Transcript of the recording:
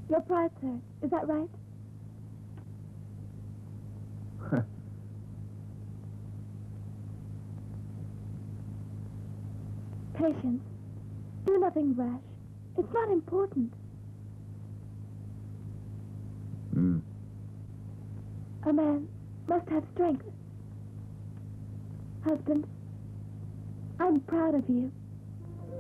Your pride, sir. Is that right? Patience. Do nothing rash. It's not important. A man must have strength. Husband, I'm proud of you.